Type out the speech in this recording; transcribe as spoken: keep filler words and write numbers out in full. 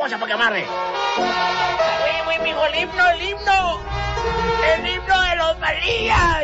cosa para que amarre. Uy, uy, mijo, el himno, el himno. El himno de los Marías.